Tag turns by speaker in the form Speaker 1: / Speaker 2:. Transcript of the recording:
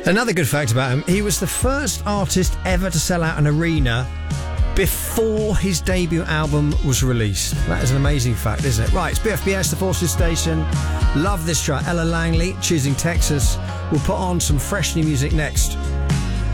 Speaker 1: Another good fact about him, he was the first artist ever to sell out an arena before his debut album was released. That is an amazing fact, isn't it? Right, it's BFBS, the Forces Station. Love this track. Ella Langley, Choosing Texas. We'll put on some fresh new music next.